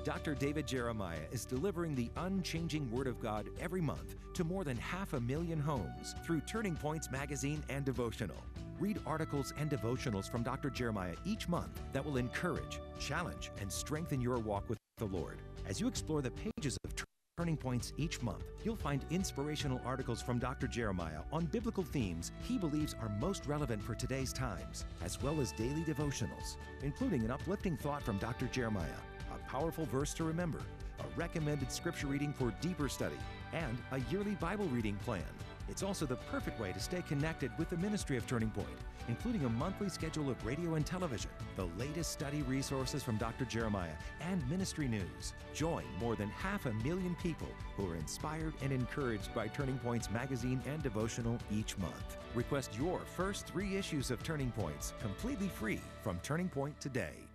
Dr. David Jeremiah is delivering the unchanging Word of God every month to more than 500,000 homes through Turning Points magazine and devotional. Read articles and devotionals from Dr. Jeremiah each month that will encourage, challenge, and strengthen your walk with the Lord. As you explore the pages of Turning Points each month, you'll find inspirational articles from Dr. Jeremiah on biblical themes he believes are most relevant for today's times, as well as daily devotionals, including an uplifting thought from Dr. Jeremiah, a powerful verse to remember, a recommended scripture reading for deeper study, and a yearly Bible reading plan. It's also the perfect way to stay connected with the ministry of Turning Point, including a monthly schedule of radio and television, the latest study resources from Dr. Jeremiah, and ministry news. Join more than 500,000 people who are inspired and encouraged by Turning Point's magazine and devotional each month. Request your first 3 issues of Turning Points completely free from Turning Point today.